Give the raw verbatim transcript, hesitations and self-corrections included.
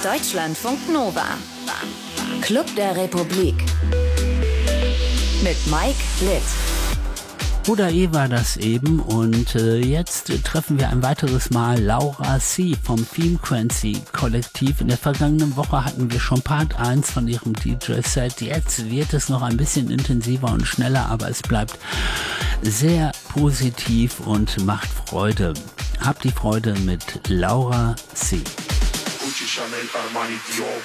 Deutschlandfunk Nova. Club der Republik. Mit Mike Litt. Oder E war das eben und äh, jetzt äh, treffen wir ein weiteres Mal Laura C. vom Frequency Kollektiv. In der vergangenen Woche hatten wir schon Part eins von ihrem D J-Set. Jetzt wird es noch ein bisschen intensiver und schneller, aber es bleibt sehr positiv und macht Freude. Habt die Freude mit Laura C.